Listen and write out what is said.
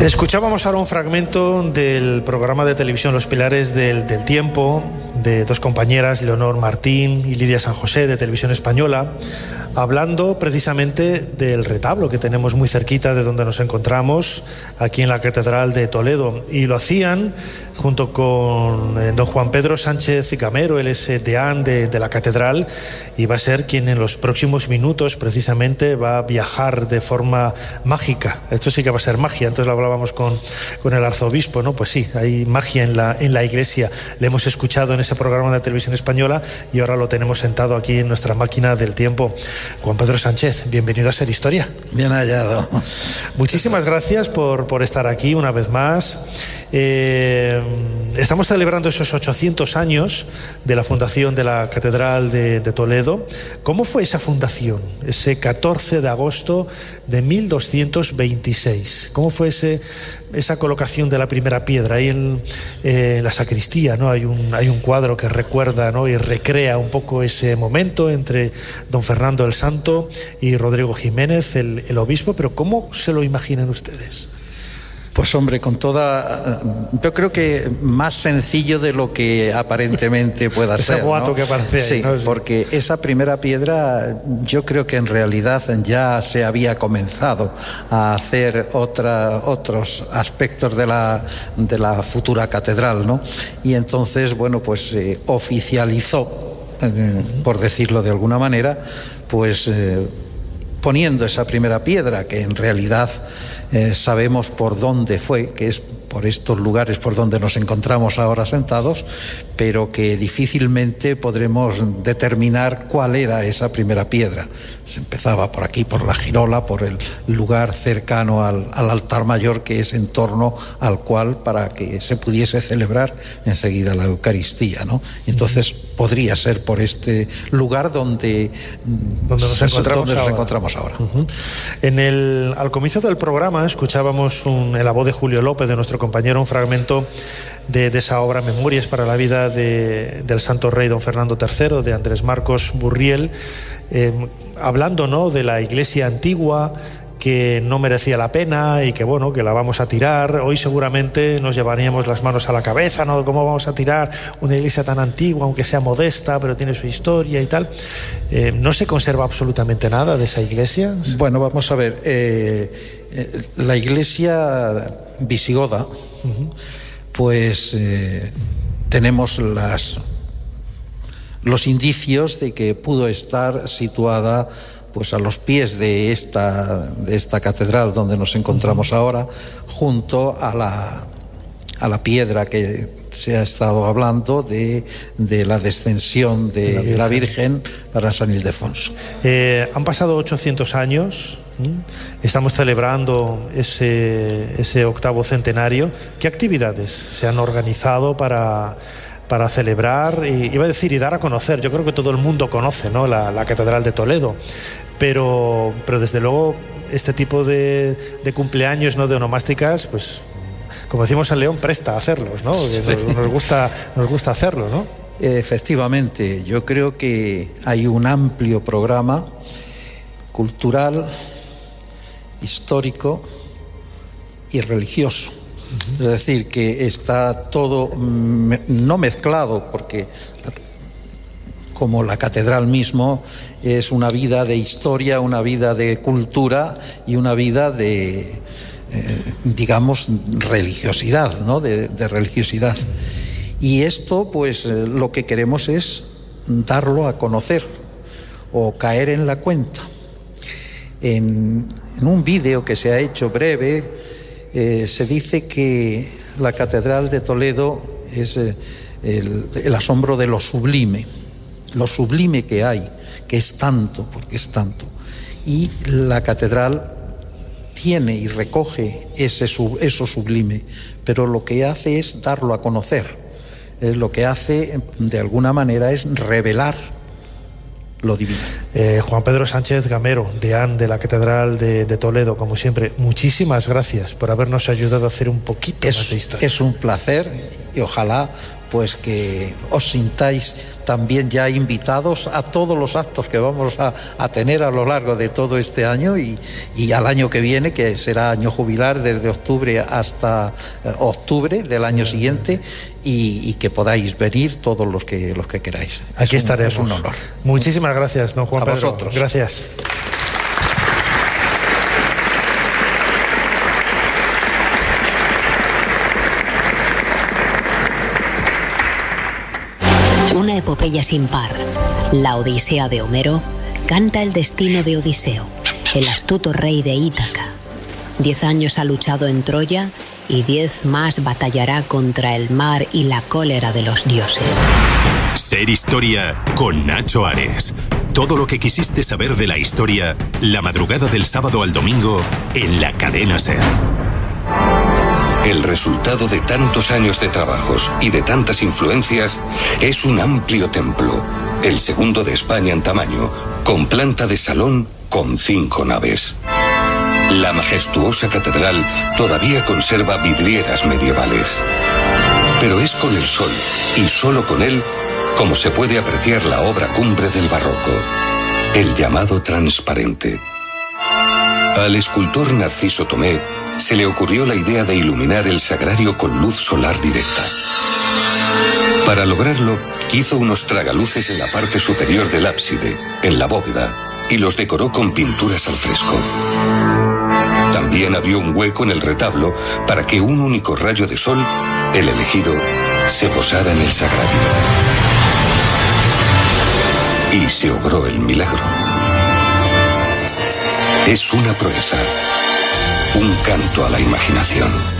Escuchábamos ahora un fragmento del programa de televisión Los Pilares del Tiempo, de dos compañeras, Leonor Martín y Lidia San José, de Televisión Española, hablando precisamente del retablo que tenemos muy cerquita de donde nos encontramos, aquí en la Catedral de Toledo. Y lo hacían junto con don Juan Pedro Sánchez Gamero, él es deán de la Catedral, y va a ser quien en los próximos minutos precisamente va a viajar de forma mágica. Esto sí que va a ser magia. Entonces lo hablábamos con el arzobispo, ¿no? Pues sí, hay magia en la iglesia. Le hemos escuchado en ese programa de Televisión Española y ahora lo tenemos sentado aquí en nuestra máquina del tiempo. Juan Pedro Sánchez, bienvenido a Ser Historia. Bien hallado. Muchísimas gracias por estar aquí una vez más. Estamos celebrando esos 800 años de la fundación de la Catedral de Toledo. ¿Cómo fue esa fundación? Ese 14 de agosto de 1226. ¿Cómo fue esa colocación de la primera piedra? Ahí en la sacristía, ¿no? Hay un cuadro que recuerda, ¿no? Y recrea un poco ese momento entre don Fernando el Santo y Rodrigo Jiménez, el obispo. Pero ¿cómo se lo imaginan ustedes? Pues hombre, yo creo que más sencillo de lo que aparentemente pueda ser. Ese boato, ¿no? Que parece sí, ahí, ¿no? Porque esa primera piedra yo creo que en realidad ya se había comenzado a hacer otros aspectos de la futura catedral, ¿no? Y entonces, bueno, pues se oficializó, por decirlo de alguna manera, pues poniendo esa primera piedra, que en realidad sabemos por dónde fue, que es por estos lugares por donde nos encontramos ahora sentados, pero que difícilmente podremos determinar cuál era esa primera piedra. Se empezaba por aquí, por la Girola, por el lugar cercano al altar mayor, que es en torno al cual, para que se pudiese celebrar enseguida la Eucaristía, ¿no? Entonces podría ser por este lugar donde nos encontramos ahora. Al comienzo del programa escuchábamos en la voz de Julio López, de nuestro compañero, un fragmento de esa obra Memorias para la vida del Santo Rey don Fernando III, de Andrés Marcos Burriel, hablando, ¿no?, de la iglesia antigua, que no merecía la pena y que, bueno, que la vamos a tirar. Hoy seguramente nos llevaríamos las manos a la cabeza, ¿no? ¿Cómo vamos a tirar una iglesia tan antigua, aunque sea modesta, pero tiene su historia y tal? ¿No se conserva absolutamente nada de esa iglesia? Bueno, vamos a ver. La iglesia visigoda, pues tenemos los indicios de que pudo estar situada pues a los pies de esta catedral donde nos encontramos ahora, junto a la piedra que se ha estado hablando de la descensión de la Virgen para San Ildefonso. Han pasado 800 años, estamos celebrando ese 8º centenario. ¿Qué actividades se han organizado para celebrar, iba a decir, y dar a conocer? Yo creo que todo el mundo conoce, ¿no?, la Catedral de Toledo, pero desde luego este tipo de cumpleaños, ¿no?, de onomásticas, pues como decimos en León, presta a hacerlos, ¿no? Sí. Nos gusta hacerlo, ¿no? Efectivamente, yo creo que hay un amplio programa cultural, histórico y religioso. Es decir, que está todo no mezclado, porque como la catedral mismo es una vida de historia, una vida de cultura y una vida de, digamos, religiosidad, ¿no? De religiosidad. Y esto, pues, lo que queremos es darlo a conocer o caer en la cuenta. En un vídeo que se ha hecho breve, se dice que la Catedral de Toledo es el asombro de lo sublime que hay, que es tanto, porque es tanto. Y la catedral tiene y recoge eso sublime, pero lo que hace es darlo a conocer. Lo que hace, de alguna manera, es revelar lo divino. Juan Pedro Sánchez Gamero, deán de la Catedral de Toledo, como siempre, muchísimas gracias por habernos ayudado a hacer un poquito más de historia. Es un placer y ojalá pues que os sintáis también ya invitados a todos los actos que vamos a tener a lo largo de todo este año y al año que viene, que será año jubilar desde octubre hasta octubre del año siguiente, y que podáis venir todos los que queráis. Aquí estaremos. Es un honor. Muchísimas gracias, don Juan Pedro. A vosotros. Gracias. Una epopeya sin par, la Odisea de Homero, canta el destino de Odiseo, el astuto rey de Ítaca. 10 años ha luchado en Troya y 10 más batallará contra el mar y la cólera de los dioses. Ser Historia con Nacho Ares. Todo lo que quisiste saber de la historia, la madrugada del sábado al domingo en la cadena SER. El resultado de tantos años de trabajos y de tantas influencias es un amplio templo, el segundo de España en tamaño, con planta de salón con 5 naves. La majestuosa catedral todavía conserva vidrieras medievales. Pero es con el sol, y solo con él, como se puede apreciar la obra cumbre del barroco, el llamado transparente. Al escultor Narciso Tomé se le ocurrió la idea de iluminar el sagrario con luz solar directa. Para lograrlo, hizo unos tragaluces en la parte superior del ábside, en la bóveda, y los decoró con pinturas al fresco. También abrió un hueco en el retablo para que un único rayo de sol, el elegido, se posara en el sagrario. Y se obró el milagro. Es una proeza, un canto a la imaginación.